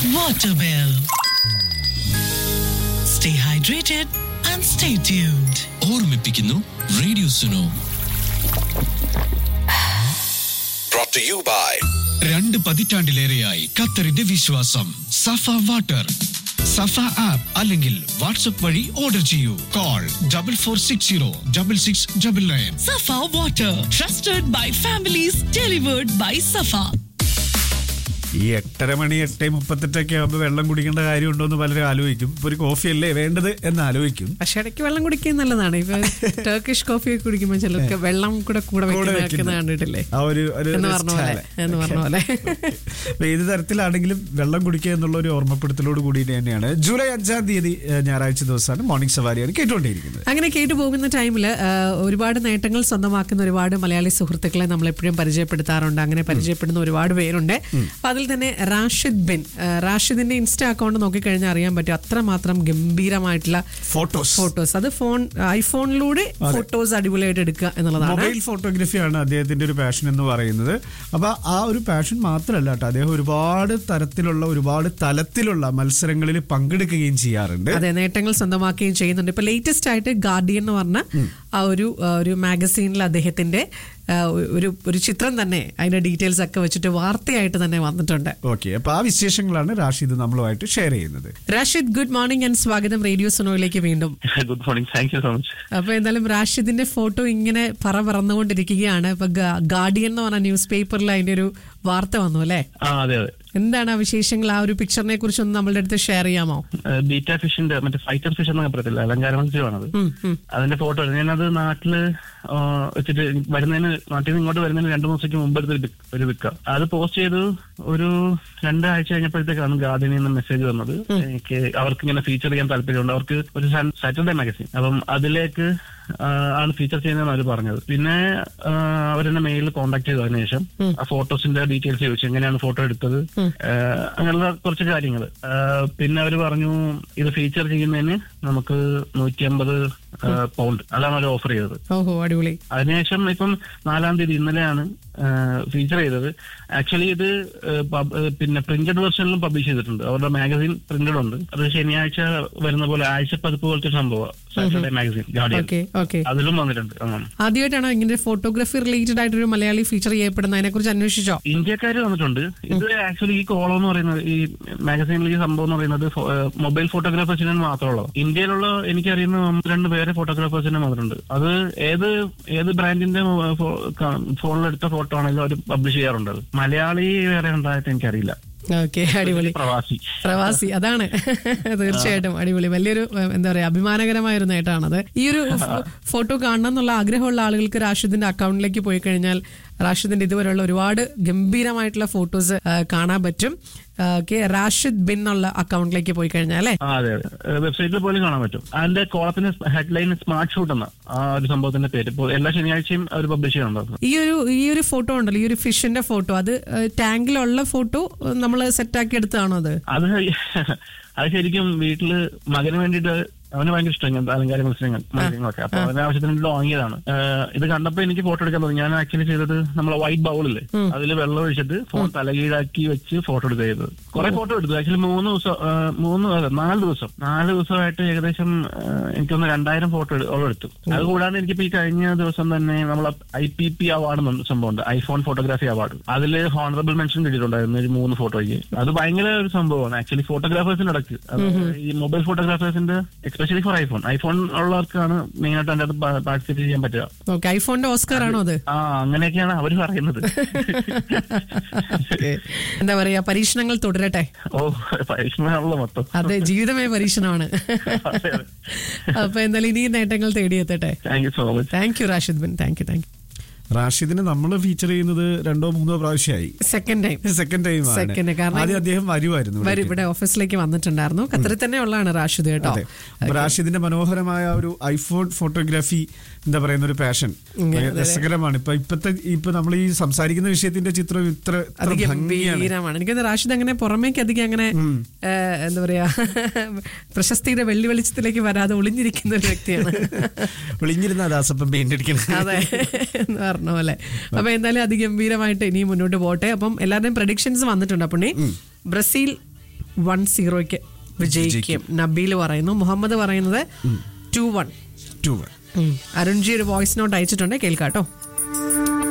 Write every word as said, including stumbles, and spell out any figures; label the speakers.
Speaker 1: Waterwell. Stay hydrated and stay tuned.
Speaker 2: ഓർമ്മിപ്പിക്കുന്നു radio Suno.
Speaker 3: Brought to you by
Speaker 2: രണ്ട് പതിറ്റാണ്ടിലേറെയായി ഖത്തറിന്റെ വിശ്വാസം സഫ വാട്ടർ. സഫ ആപ്പ് അല്ലെങ്കിൽ വാട്സ്ആപ്പ് വഴി ഓർഡർ ചെയ്യൂ. Call double four six zero double six double nine.
Speaker 1: Safa Water, trusted by families, delivered by Safa.
Speaker 4: ഈ എട്ടര മണി എട്ട് മുപ്പത്തെട്ടൊക്കെ ആകുമ്പോൾ വെള്ളം കുടിക്കേണ്ട കാര്യമുണ്ടോ എന്ന് പലരും ആലോചിക്കും. ഇപ്പൊ ഒരു കോഫി അല്ലേ വേണ്ടത് എന്ന് ആലോചിക്കും.
Speaker 5: പക്ഷെ ഇടയ്ക്ക് വെള്ളം കുടിക്കുന്നത് നല്ലതാണ്. ഇപ്പൊ ടർക്കിഷ് കോഫി ഒക്കെ കുടിക്കുമ്പോൾ ചിലർക്ക് വെള്ളം കൂടെ കൂടെ വെക്കുന്ന കണ്ടിട്ടില്ലേ?
Speaker 4: ആ ഒരു
Speaker 5: എന്ന് പറഞ്ഞ പോലെ എന്ന് പറഞ്ഞ പോലെ
Speaker 4: ഏത് തരത്തിലാണെങ്കിലും വെള്ളം കുടിക്കുക എന്നുള്ള ഒരു ഓർമ്മപ്പെടുത്തലോട് കൂടി തന്നെയാണ് ജൂലൈ അഞ്ചാം തീയതി ഞായറാഴ്ച ദിവസമാണ് മോർണിംഗ് സവാരിയാണ് കേട്ടുകൊണ്ടിരിക്കുന്നത്.
Speaker 5: അങ്ങനെ കേട്ടു പോകുന്ന ടൈമില് ഒരുപാട് നേട്ടങ്ങൾ സ്വന്തമാക്കുന്ന ഒരുപാട് മലയാളി സുഹൃത്തുക്കളെ നമ്മൾ എപ്പോഴും പരിചയപ്പെടുത്താറുണ്ട്. അങ്ങനെ പരിചയപ്പെടുന്ന ഒരുപാട് പേരുണ്ട്. അതിൽ തന്നെ റാഷിദ് ബിൻ, റാഷിദിന്റെ ഇൻസ്റ്റാ അക്കൗണ്ട് നോക്കിക്കഴിഞ്ഞാൽ അറിയാൻ പറ്റും അത്രമാത്രം ഗംഭീരമായിട്ടുള്ള
Speaker 4: ഫോട്ടോസ്
Speaker 5: ഫോട്ടോസ് അത് ഫോൺ ഐഫോണിലൂടെ ഫോട്ടോസ് അടിപൊളിയായിട്ട് എടുക്കുക എന്നുള്ളതാണ്.
Speaker 4: മൊബൈൽ ഫോട്ടോഗ്രാഫിയാണ് അദ്ദേഹത്തിന്റെ ഒരു പാഷൻ എന്ന് പറയുന്നത്. അപ്പൊ ആ ഒരു പാഷൻ മാത്രമല്ല കേട്ടോ, അദ്ദേഹം ഒരുപാട് തരത്തിലുള്ള ഒരുപാട് തലത്തിലുള്ള മത്സരങ്ങളിൽ പങ്കെടുക്കുകയും ചെയ്യാറുണ്ട്.
Speaker 5: അതെ, നേട്ടങ്ങൾ സ്വന്തമാക്കുകയും ചെയ്യുന്നുണ്ട്. ഇപ്പൊ ലേറ്റസ്റ്റ് ആയിട്ട് ഗാർഡിയൻ എന്ന് പറഞ്ഞ ആ ഒരു ഒരു മാഗസീനിൽ അദ്ദേഹത്തിന്റെ ഒരു ഒരു ചിത്രം തന്നെ അതിന്റെ ഡീറ്റെയിൽസ് ഒക്കെ വെച്ചിട്ട് വാർത്തയായിട്ട് തന്നെ വന്നിട്ടുണ്ട്.
Speaker 4: ഓക്കെ, അപ്പൊ ആ വിശേഷങ്ങളാണ് റാഷിദ് നമ്മളുമായിട്ട് ഷെയർ ചെയ്യുന്നത്.
Speaker 5: റാഷിദ്, ഗുഡ് മോർണിംഗ് ആൻഡ് സ്വാഗതം റേഡിയോ സുനോയിലേക്ക് വീണ്ടും.
Speaker 6: Good morning, thank you so much.
Speaker 5: അപ്പൊ എന്തായാലും റാഷിദിന്റെ ഫോട്ടോ ഇങ്ങനെ പറ പറന്നുകൊണ്ടിരിക്കുകയാണ്. ഇപ്പൊ ഗാർഡിയൻ എന്ന് പറഞ്ഞ ന്യൂസ് പേപ്പറിൽ അതിന്റെ ഒരു വാർത്ത വന്നു അല്ലേ?
Speaker 6: അതെ അതെ.
Speaker 5: എന്താണ് ആ വിശേഷങ്ങൾ? ആ ഒരു പിക്ചറിനെ കുറിച്ച് ഒന്ന് നമ്മളുടെ അടുത്ത് ഷെയർ ചെയ്യാമോ?
Speaker 6: ബീറ്റ ഫിഷിന്റെ മറ്റേ ഫൈറ്റർ ഫിഷ് എന്നൊക്കെ പറയത്തില്ല, അലങ്കാര മത്സ്യമാണത്. അതിന്റെ ഫോട്ടോ ഞാനത് നാട്ടില് വെച്ചിട്ട് വരുന്നതിന് നാട്ടിൽ നിന്ന് ഇങ്ങോട്ട് വരുന്നതിന് രണ്ടു ദിവസത്തേക്ക് മുമ്പ് എടുത്ത് ഒരു വിൽക്കാം. അത് പോസ്റ്റ് ചെയ്ത് ഒരു രണ്ടാഴ്ച കഴിഞ്ഞപ്പോഴത്തേക്കാണ് ഗാർഡിയനിൽ നിന്ന് മെസ്സേജ് വന്നത്. എനിക്ക് അവർക്ക് ഇങ്ങനെ ഫീച്ചർ ചെയ്യാൻ താല്പര്യമുണ്ട്. അവർക്ക് ഒരു സാറ്റർഡേ മാഗസിൻ, അപ്പം അതിലേക്ക് ആണ് ഫീച്ചർ ചെയ്യുന്നതെന്ന് അവർ പറഞ്ഞത്. പിന്നെ അവരെന്നെ മെയിലിൽ കോൺടാക്ട് ചെയ്തതിനു ശേഷം ആ ഫോട്ടോസിന്റെ ഡീറ്റെയിൽസ് ചോദിച്ചു, എങ്ങനെയാണ് ഫോട്ടോ എടുത്തത്, അങ്ങനെയുള്ള കുറച്ച് കാര്യങ്ങൾ. പിന്നെ അവർ പറഞ്ഞു ഇത് ഫീച്ചർ ചെയ്യുന്നതിന് നമുക്ക് നൂറ്റി അമ്പത് പൗണ്ട്, അതാണ് അവർ ഓഫർ ചെയ്തത്.
Speaker 5: ഓഹോ, അടിപൊളി.
Speaker 6: അതിനുശേഷം ഇപ്പം നാലാം തീയതി ഇന്നലെയാണ് ഫീച്ചർ ചെയ്തത്. ആക്ച്വലി ഇത് പിന്നെ പ്രിന്റഡ് വെർഷനിലും പബ്ലിഷ് ചെയ്തിട്ടുണ്ട്. അവരുടെ മാഗസിൻ പ്രിന്റഡ് ഉണ്ട്. അത് ശനിയാഴ്ച വരുന്ന പോലെ ആഴ്ച പതിപ്പ് പോലത്തെ സംഭവം സാറ്റർഡേ മാഗസിൻ ഗാർഡിയൻ, അതിലും വന്നിട്ടുണ്ട്.
Speaker 5: ആദ്യമായിട്ടാണോ ഇങ്ങനെ ഫോട്ടോഗ്രാഫി റിലേറ്റഡ് ആയിട്ടൊരു മലയാളി ഫീച്ചർ ചെയ്യപ്പെടുന്നത്? അതിനെ കുറിച്ച് അന്വേഷിച്ചോ?
Speaker 6: ഇന്ത്യക്കാര് വന്നിട്ടുണ്ട്. ഇത് ആക്ച്വലി ഈ കോളം എന്ന് പറയുന്നത്, ഈ മാഗസീനിൽ ഈ സംഭവം എന്ന് പറയുന്നത് മൊബൈൽ ഫോട്ടോഗ്രാഫേഴ്സിന് മാത്രമുള്ളത്. ഇന്ത്യയിലുള്ള എനിക്കറിയുന്ന രണ്ട് പേരെ ഫോട്ടോഗ്രാഫേഴ്സിനെ വന്നിട്ടുണ്ട്. അത് ഏത് ഏത് ബ്രാൻഡിന്റെ ഫോണിലെടുത്ത ഫോട്ടോ ആണെങ്കിലും അവർ പബ്ലിഷ് ചെയ്യാറുണ്ട്. മലയാളി വേറെ ഉണ്ടായിട്ട് എനിക്കറിയില്ല.
Speaker 5: ഓക്കെ, അടിപൊളി.
Speaker 6: പ്രവാസി
Speaker 5: പ്രവാസി അതാണ് തീർച്ചയായിട്ടും അടിപൊളി. വലിയൊരു എന്താ പറയാ അഭിമാനകരമായ ഒരു നേട്ടമാണത്. ഈ ഒരു ഫോട്ടോ കാണണം എന്നുള്ള ആഗ്രഹമുള്ള ആളുകൾക്ക് റാഷിദിന്റെ അക്കൗണ്ടിലേക്ക് പോയി കഴിഞ്ഞാൽ റാഷിദിന്റെ ഇതുവരെയുള്ള ഒരുപാട് ഗംഭീരമായിട്ടുള്ള ഫോട്ടോസ് കാണാൻ പറ്റും. റാഷിദ് ബിൻ എന്നുള്ള അക്കൗണ്ടിലേക്ക് പോയി കഴിഞ്ഞാൽ അല്ലേ?
Speaker 6: അതെ അതെ, വെബ്സൈറ്റിൽ പോലും കാണാൻ പറ്റും. അതിന്റെ കോളത്തിന് ഹെഡ്ലൈൻ സ്മാർട്ട് ഷൂട്ട് എന്ന ആ ഒരു സംഭവത്തിന്റെ പേര് ഇപ്പോൾ എല്ലാ ശനിയാഴ്ചയും അവർ പബ്ലിഷ് ചെയ്യുന്നുണ്ടാവും.
Speaker 5: ഈ ഒരു ഈ ഒരു ഫോട്ടോ ഉണ്ടല്ലോ, ഈ ഒരു ഫിഷിന്റെ ഫോട്ടോ, അത് ടാങ്കിലുള്ള ഫോട്ടോ നമ്മൾ സെറ്റാക്കി എടുത്തതാണോ? അത്
Speaker 6: അത് അത് ശരിക്കും വീട്ടില് മകന് വേണ്ടിയിട്ട്, അവന് ഭയങ്കര ഇഷ്ടം ഇങ്ങനത്തെ അലങ്കാര മത്സരങ്ങൾ മത്സരങ്ങളൊക്കെ. അപ്പൊ അവന്റെ ആവശ്യത്തിന് വേണ്ടി വാങ്ങിയതാണ്. ഇത് കണ്ടപ്പോ എനിക്ക് ഫോട്ടോ എടുക്കാൻ തോന്നി. ഞാൻ ആക്ച്വലി ചെയ്തത് നമ്മളെ വൈറ്റ് ബൗളില്ലേ, അതിൽ വെള്ളം ഒഴിച്ചിട്ട് ഫോൺ തലകീഴാക്കി വെച്ച് ഫോട്ടോ എടുക്കുക ചെയ്തത്. കുറെ ഫോട്ടോ എടുത്തു. ആക്ച്വലി മൂന്ന് ദിവസം മൂന്ന് നാല് ദിവസം നാല് ദിവസമായിട്ട് ഏകദേശം എനിക്കൊന്ന് രണ്ടായിരം ഫോട്ടോ എടുത്തു. അതുകൂടാതെ എനിക്കിപ്പോ ഈ കഴിഞ്ഞ ദിവസം തന്നെ നമ്മളെ ഐ പി പി അവാർഡ് സംഭവമുണ്ട്, ഐഫോൺ ഫോട്ടോഗ്രാഫി അവാർഡ്. അതിൽ ഹോണറബിൾ മെൻഷൻ കിട്ടിയിട്ടുണ്ടായിരുന്നു ഒരു മൂന്ന് ഫോട്ടോയ്ക്ക്. അത് ഭയങ്കര ഒരു സംഭവമാണ് ആക്ച്വലി ഫോട്ടോഗ്രാഫേഴ്സിന്റെ ഇടയ്ക്ക്. ഈ mobile ഫോട്ടോഗ്രാഫേഴ്സിന്റെ especially for iPhone iPhone ഉള്ളവർക്കാണ് main ആയിട്ട് അതിന്റെ അകത്ത് പാർട്ടിസിപ്പേറ്റ് ചെയ്യാൻ പറ്റുക.
Speaker 5: ഐഫോണിന്റെ ഓസ്കാർ ആണോ അത്?
Speaker 6: ആ, അങ്ങനെയൊക്കെയാണ് അവർ പറയുന്നത്.
Speaker 5: എന്താ പറയാ, പരീക്ഷണങ്ങൾ തുടരട്ടെ.
Speaker 6: ഓ, പരീക്ഷണമാണല്ലോ മൊത്തം.
Speaker 5: അതെ, ജീവിതമേ പരീക്ഷണമാണ്. അപ്പൊ എന്തായാലും ഇനി നേട്ടങ്ങൾ തേടിയെത്തട്ടെ.
Speaker 6: Thank you so much.
Speaker 5: Thank you Rashid bin, thank you thank you.
Speaker 4: റാഷിദിനെ നമ്മൾ ഫീച്ചർ ചെയ്യുന്നത് രണ്ടോ മൂന്നോ പ്രാവശ്യമായി.
Speaker 5: Second time
Speaker 4: second time
Speaker 5: second കാരണം
Speaker 4: ആദ്യം അദ്ദേഹം വരുമായിരുന്നു,
Speaker 5: ഇവിടെ ഓഫീസിലേക്ക് വന്നിട്ടുണ്ടായിരുന്നു. ഖത്തറിൽ തന്നെ ഉള്ളതാണ് റാഷിദ് കേട്ടോ.
Speaker 4: റാഷിദിന്റെ മനോഹരമായ ഒരു ഐഫോൺ ഫോട്ടോഗ്രാഫി എന്താ പറയുന്ന ഒരു പാഷൻ രസകരമാണ്. ഇപ്പൊ ഇപ്പത്തെ ഇപ്പൊ നമ്മൾ ഈ സംസാരിക്കുന്ന വിഷയത്തിന്റെ ചിത്രം ഇത്ര
Speaker 5: ഗംഭീരമാണ്. എനിക്കത് റാഷിദ് അങ്ങനെ പുറമേക്ക് അധികം അങ്ങനെ എന്താ പറയാ പ്രശസ്തിയുടെ വെള്ളി വെളിച്ചത്തിലേക്ക് വരാതെ ഒളിഞ്ഞിരിക്കുന്ന ഒരു വ്യക്തിയാണ്.
Speaker 4: ഒളിഞ്ഞിരുന്ന ദാസപ്പം പെയിന്റ് അടിക്കണം.
Speaker 5: അതെ എന്ന് പറഞ്ഞ പോലെ. അപ്പൊ എന്തായാലും അതിഗംഭീരമായിട്ട് ഇനി മുന്നോട്ട് പോട്ടെ. അപ്പം എല്ലാവരുടെയും പ്രഡിക്ഷൻസ് വന്നിട്ടുണ്ട്. അപ്പൊ ബ്രസീൽ വൺ സീറോയ്ക്ക് വിജയിക്കും. നബീൽ പറയുന്നു. മുഹമ്മദ് പറയുന്നത് ടു വൺ.
Speaker 4: To one.
Speaker 5: അരുൺജി ഒരു വോയിസ് നോട്ട് അയച്ചിട്ടുണ്ട്, കേൾക്കാട്ടോ.